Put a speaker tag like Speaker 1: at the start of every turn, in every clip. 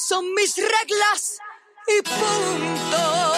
Speaker 1: son mis reglas y punto.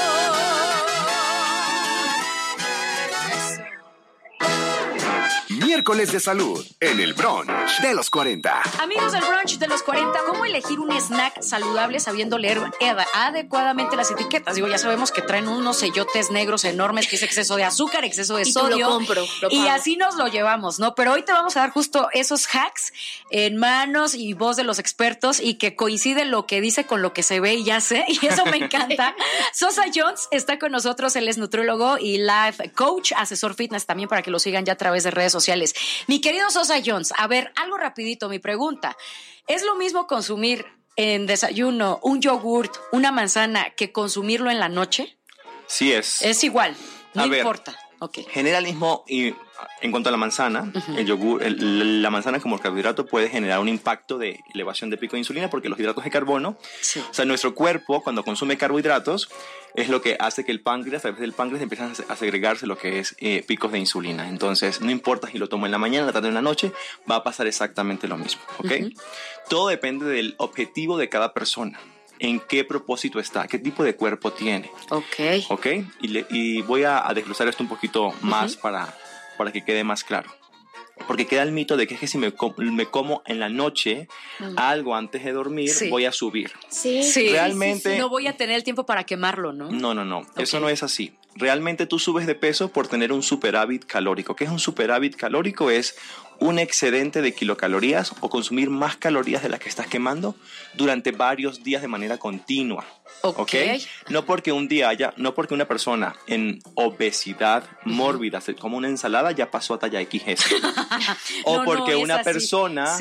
Speaker 2: Miércoles de salud en el brunch de los 40.
Speaker 3: Amigos del brunch de los 40, ¿cómo elegir un snack saludable sabiendo leer adecuadamente las etiquetas? Digo, ya sabemos que traen unos sellotes negros enormes que es exceso de azúcar, exceso de sodio.
Speaker 4: Lo compro,
Speaker 3: y así nos lo llevamos, ¿no? Pero hoy te vamos a dar justo esos hacks en manos y voz de los expertos y que coincide lo que dice con lo que se ve y ya sé, y eso me encanta. Sosa Jones está con nosotros, él es nutriólogo y life coach, asesor fitness también para que lo sigan ya a través de redes sociales. Mi querido Sosa Jones, a ver, algo rapidito, mi pregunta. ¿Es lo mismo consumir en desayuno un yogurt, una manzana, que consumirlo en la noche?
Speaker 5: Sí es.
Speaker 3: Es igual, no importa. Okay.
Speaker 5: Generalismo y en cuanto a la manzana, el yogur, la manzana como carbohidrato puede generar un impacto de elevación de pico de insulina porque los hidratos de carbono, o sea, nuestro cuerpo cuando consume carbohidratos es lo que hace que el páncreas, a través del páncreas empiezan a segregarse lo que es picos de insulina. Entonces, no importa si lo tomo en la mañana, en la tarde o en la noche, va a pasar exactamente lo mismo, ¿ok? Todo depende del objetivo de cada persona. ¿En qué propósito está? ¿Qué tipo de cuerpo tiene? Ok. Y voy a desglosar esto un poquito más para que quede más claro. Porque queda el mito de que es que si me como en la noche algo antes de dormir, voy a subir.
Speaker 3: Sí.
Speaker 5: Realmente...
Speaker 3: No voy a tener el tiempo para quemarlo, ¿no?
Speaker 5: No. Okay. Eso no es así. Realmente tú subes de peso por tener un superávit calórico. ¿Qué es un superávit calórico? Es un excedente de kilocalorías o consumir más calorías de las que estás quemando durante varios días de manera continua. ¿Okay? No porque una persona en obesidad mórbida se come una ensalada ya pasó a talla XS. O porque una persona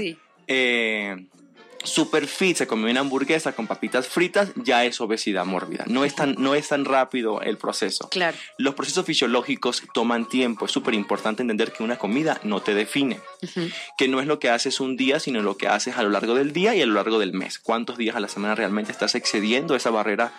Speaker 5: super fit se come una hamburguesa con papitas fritas ya es obesidad mórbida. No es tan rápido el proceso.
Speaker 3: Claro.
Speaker 5: Los procesos fisiológicos toman tiempo. Es súper importante entender que una comida no te define. Que no es lo que haces un día, sino lo que haces a lo largo del día y a lo largo del mes. ¿Cuántos días a la semana realmente estás excediendo esa barrera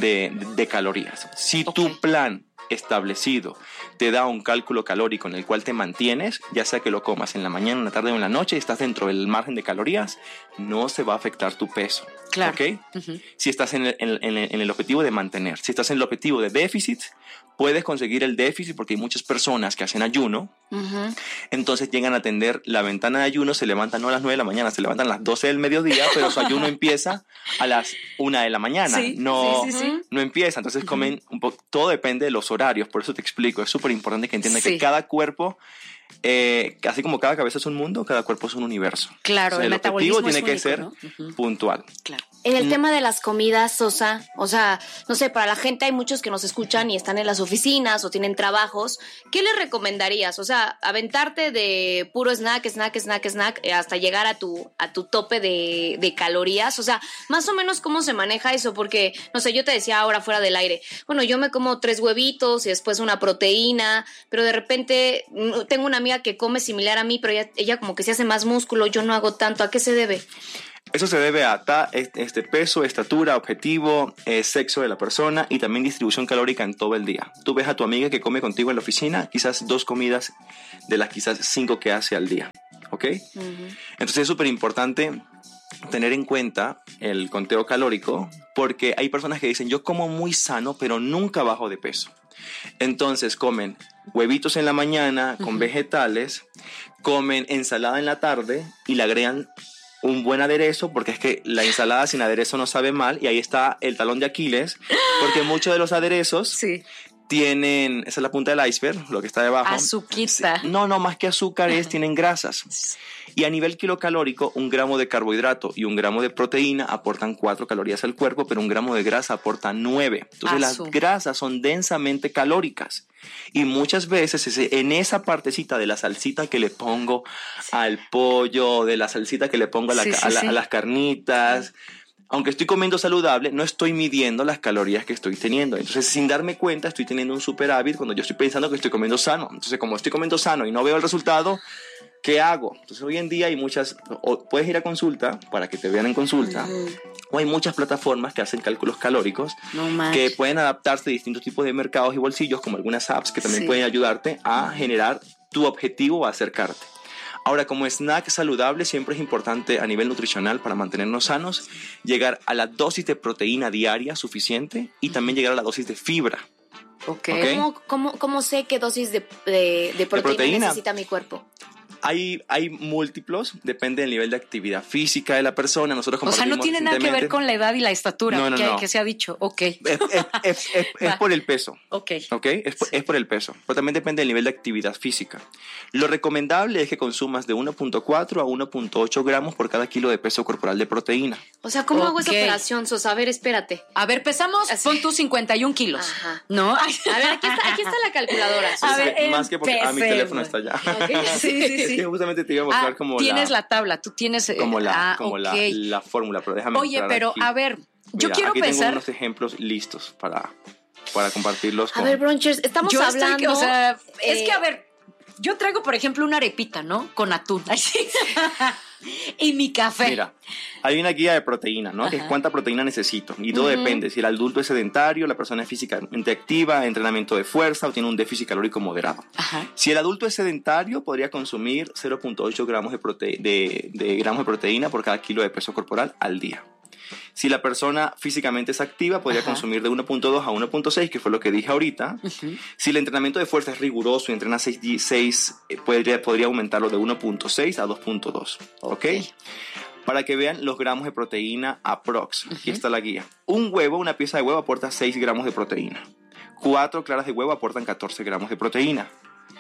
Speaker 5: de calorías? Si tu plan establecido te da un cálculo calórico en el cual te mantienes, ya sea que lo comas en la mañana, en la tarde o en la noche, y estás dentro del margen de calorías, no se va a afectar tu peso.
Speaker 3: Claro.
Speaker 5: ¿Okay? Si estás en el objetivo de mantener, si estás en el objetivo de déficit, puedes conseguir el déficit porque hay muchas personas que hacen ayuno, entonces llegan a atender la ventana de ayuno, se levantan no a las 9 de la mañana, se levantan a las 12 del mediodía, pero su ayuno empieza a las 1 de la mañana. No empieza, entonces comen un poco, todo depende de los horarios, por eso te explico, es súper importante que entiendan que cada cuerpo, así como cada cabeza es un mundo, cada cuerpo es un universo.
Speaker 3: Claro,
Speaker 5: o sea, el objetivo tiene que ser puntual.
Speaker 3: Claro.
Speaker 4: En el tema de las comidas, Sosa, o sea, no sé, para la gente hay muchos que nos escuchan y están en las oficinas o tienen trabajos. ¿Qué les recomendarías? O sea, aventarte de puro snack, hasta llegar a tu tope de calorías. O sea, más o menos cómo se maneja eso, porque, no sé, yo te decía ahora fuera del aire, bueno, yo me como 3 huevitos y después una proteína, pero de repente tengo una amiga que come similar a mí, pero ella como que se hace más músculo, yo no hago tanto. ¿A qué se debe?
Speaker 5: Eso se debe a peso, estatura, objetivo, sexo de la persona y también distribución calórica en todo el día. Tú ves a tu amiga que come contigo en la oficina, quizás 2 comidas de las quizás 5 que hace al día, ¿ok? Entonces es súper importante tener en cuenta el conteo calórico porque hay personas que dicen yo como muy sano pero nunca bajo de peso. Entonces comen huevitos en la mañana con vegetales, comen ensalada en la tarde y le agregan un buen aderezo, porque es que la ensalada sin aderezo no sabe mal, y ahí está el talón de Aquiles, porque muchos de los aderezos tienen, esa es la punta del iceberg, lo que está debajo.
Speaker 3: Azuquita.
Speaker 5: No, más que azúcares, tienen grasas. Y a nivel kilocalórico, 1 gramo de carbohidrato y 1 gramo de proteína aportan 4 calorías al cuerpo, pero 1 gramo de grasa aporta 9. Entonces las grasas son densamente calóricas. Y muchas veces en esa partecita de la salsita que le pongo al pollo, de la salsita que le pongo a las carnitas, aunque estoy comiendo saludable, no estoy midiendo las calorías que estoy teniendo. Entonces, sin darme cuenta, estoy teniendo un superávit cuando yo estoy pensando que estoy comiendo sano. Entonces, como estoy comiendo sano y no veo el resultado, ¿qué hago? Entonces, hoy en día hay puedes ir a consulta para que te vean en consulta. O hay muchas plataformas que hacen cálculos calóricos que pueden adaptarse a distintos tipos de mercados y bolsillos, como algunas apps que también pueden ayudarte a generar tu objetivo o acercarte. Ahora, como snack saludable, siempre es importante a nivel nutricional para mantenernos sanos, llegar a la dosis de proteína diaria suficiente y también llegar a la dosis de fibra.
Speaker 3: Okay.
Speaker 4: ¿Cómo sé qué dosis de proteína necesita mi cuerpo?
Speaker 5: Hay múltiplos, depende del nivel de actividad física de la persona. Nosotros compartimos.
Speaker 3: O sea, no tiene nada que ver con la edad y la estatura que se ha dicho. Ok.
Speaker 5: Es por el peso.
Speaker 3: Ok.
Speaker 5: Es por el peso. Pero también depende del nivel de actividad física. Lo recomendable es que consumas de 1.4 a 1.8 gramos por cada kilo de peso corporal de proteína.
Speaker 4: O sea, ¿cómo hago esa operación, Sosa? A ver, espérate.
Speaker 3: A ver, pesamos, pon tus 51 kilos.
Speaker 4: Ajá.
Speaker 3: ¿No?
Speaker 4: A ver, aquí está la calculadora.
Speaker 3: A ver,
Speaker 5: más que porque mi teléfono está allá.
Speaker 4: Okay.
Speaker 3: Sí.
Speaker 5: Es que justamente te iba a mostrar como
Speaker 3: tienes la tabla, tú tienes...
Speaker 5: la fórmula, pero déjame...
Speaker 3: Oye, pero
Speaker 5: aquí.
Speaker 3: a ver, yo
Speaker 5: Mira,
Speaker 3: quiero
Speaker 5: aquí
Speaker 3: pensar...
Speaker 5: tengo unos ejemplos listos para compartirlos con...
Speaker 4: A ver, Bronchers, estamos hablando...
Speaker 3: es que, a ver, yo traigo, por ejemplo, una arepita, ¿no? Con atún. Y mi café.
Speaker 5: Mira, hay una guía de proteína, ¿no? Que es cuánta proteína necesito. Y todo depende. Si el adulto es sedentario, la persona es físicamente activa, entrenamiento de fuerza o tiene un déficit calórico moderado.
Speaker 3: Ajá.
Speaker 5: Si el adulto es sedentario, podría consumir 0.8 gramos de gramos de proteína por cada kilo de peso corporal al día. Si la persona físicamente es activa, podría consumir de 1.2 a 1.6, que fue lo que dije ahorita. Si el entrenamiento de fuerza es riguroso y entrena 6, podría aumentarlo de 1.6 a 2.2. ¿Ok? Para que vean los gramos de proteína aprox. Aquí está la guía. Una pieza de huevo aporta 6 gramos de proteína. 4 claras de huevo aportan 14 gramos de proteína.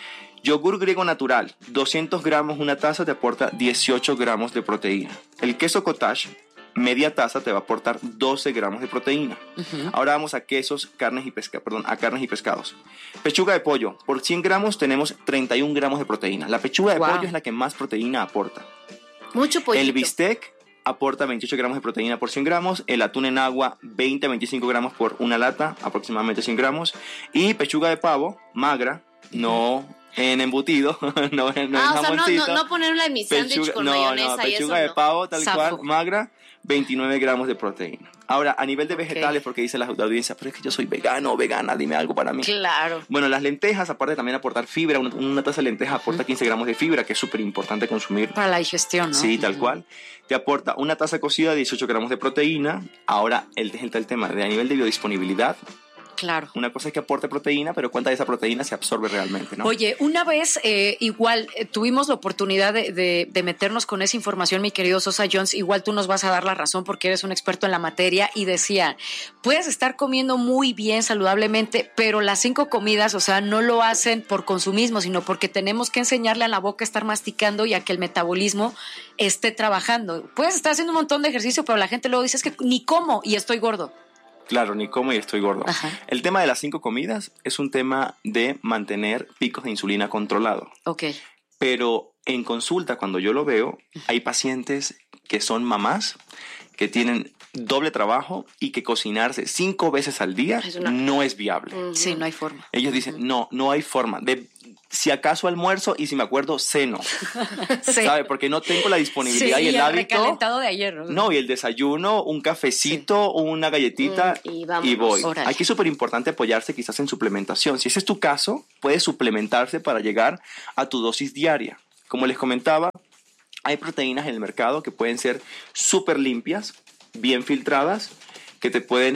Speaker 5: Yogur griego natural, 200 gramos una taza te aporta 18 gramos de proteína. El queso cottage, media taza te va a aportar 12 gramos de proteína. Ahora vamos a quesos, carnes y pescados. Pechuga de pollo, por 100 gramos tenemos 31 gramos de proteína. La pechuga de pollo es la que más proteína aporta.
Speaker 4: Mucho pollito.
Speaker 5: El bistec aporta 28 gramos de proteína por 100 gramos. El atún en agua, 20 a 25 gramos por una lata, aproximadamente 100 gramos. Y pechuga de pavo, magra, no en embutido, no en jamoncito.
Speaker 4: No ponerla en mi sándwich con mayonesa y eso.
Speaker 5: Pechuga de pavo, tal cual, magra, 29 gramos de proteína. Ahora, a nivel de vegetales, porque dice la audiencia, pero es que yo soy vegano o vegana, dime algo para mí.
Speaker 3: Claro.
Speaker 5: Bueno, las lentejas, aparte también aportar fibra, una taza de lentejas aporta 15 gramos de fibra, que es súper importante consumir.
Speaker 3: Para la digestión, ¿no?
Speaker 5: Sí, tal cual. Te aporta una taza cocida, 18 gramos de proteína. Ahora, el tema de a nivel de biodisponibilidad.
Speaker 3: Claro.
Speaker 5: Una cosa es que aporte proteína, pero cuánta de esa proteína se absorbe realmente, ¿no?
Speaker 3: Oye, una vez tuvimos la oportunidad de meternos con esa información, mi querido Sosa Jones. Igual tú nos vas a dar la razón porque eres un experto en la materia. Y decía, puedes estar comiendo muy bien, saludablemente, pero las 5 comidas, o sea, no lo hacen por consumismo, sino porque tenemos que enseñarle a la boca a estar masticando y a que el metabolismo esté trabajando. Puedes estar haciendo un montón de ejercicio, pero la gente luego dice, es que ni como y estoy gordo.
Speaker 5: Claro, ni como y estoy gordo. El tema de las 5 comidas es un tema de mantener picos de insulina controlados.
Speaker 3: Ok.
Speaker 5: Pero en consulta, cuando yo lo veo, hay pacientes que son mamás, que tienen doble trabajo y que cocinarse 5 veces al día no es viable.
Speaker 3: Sí, no hay forma.
Speaker 5: Ellos dicen, no hay forma. Si acaso almuerzo y si me acuerdo, ceno.
Speaker 3: Sí.
Speaker 5: ¿Sabe? Porque no tengo la disponibilidad y el hábito.
Speaker 3: Recalentado de ayer, ¿no?
Speaker 5: No, y el desayuno, un cafecito, una galletita y voy.
Speaker 3: Órale.
Speaker 5: Aquí es súper importante apoyarse quizás en suplementación. Si ese es tu caso, puedes suplementarse para llegar a tu dosis diaria. Como les comentaba, hay proteínas en el mercado que pueden ser súper limpias, bien filtradas, que te pueden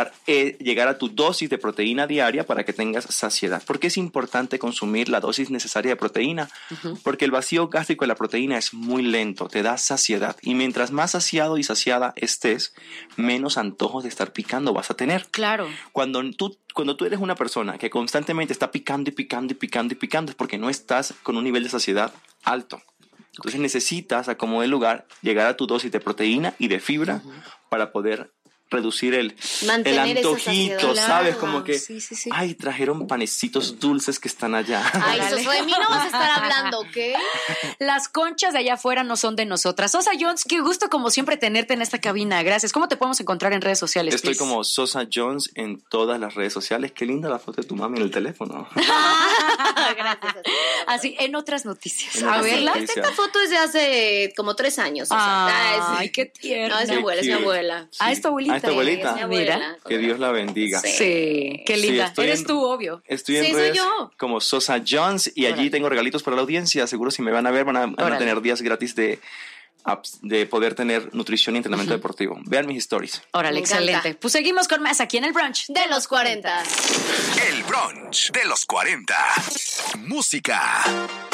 Speaker 5: llegar a tu dosis de proteína diaria para que tengas saciedad. ¿Por qué es importante consumir la dosis necesaria de proteína? Porque el vacío gástrico de la proteína es muy lento, te da saciedad. Y mientras más saciado y saciada estés, menos antojos de estar picando vas a tener.
Speaker 3: Claro.
Speaker 5: Cuando tú eres una persona que constantemente está picando y picando y picando y picando, es porque no estás con un nivel de saciedad alto. Entonces necesitas, a como de lugar, llegar a tu dosis de proteína y de fibra para poder reducir el antojito, ¿sabes? Como que, ay, trajeron panecitos dulces que están allá.
Speaker 4: Ay, Sosa, de mí no vas a estar hablando, ¿ok?
Speaker 3: Las conchas de allá afuera no son de nosotras. Sosa Jones, qué gusto como siempre tenerte en esta cabina. Gracias. ¿Cómo te podemos encontrar en redes sociales?
Speaker 5: Estoy como Sosa Jones en todas las redes sociales. Qué linda la foto de tu mami en el teléfono.
Speaker 4: Gracias.
Speaker 3: Así, en otras noticias.
Speaker 5: A
Speaker 3: verla.
Speaker 4: Esta foto es de hace como 3 años.
Speaker 3: Ay, qué tierna.
Speaker 4: No, es mi abuela, es mi abuela.
Speaker 3: ¿Ah, es tu abuelita?
Speaker 5: tu abuelita.
Speaker 4: mi abuela.
Speaker 3: Mira.
Speaker 5: Que Dios la bendiga.
Speaker 3: Sí, qué linda.
Speaker 5: Sí,
Speaker 3: Eres tú, obvio.
Speaker 5: Estoy en
Speaker 4: Sí, soy
Speaker 5: redes
Speaker 4: yo.
Speaker 5: como Sosa Jones y allí
Speaker 3: Órale.
Speaker 5: tengo regalitos para la audiencia. Seguro si me van a ver van a
Speaker 3: Órale.
Speaker 5: tener días gratis de poder tener nutrición y entrenamiento deportivo. Vean mis stories.
Speaker 3: Órale,
Speaker 4: Me
Speaker 3: excelente.
Speaker 4: encanta.
Speaker 3: Pues seguimos con más aquí en el brunch.
Speaker 4: De los 40.
Speaker 2: El brunch de los 40. Música.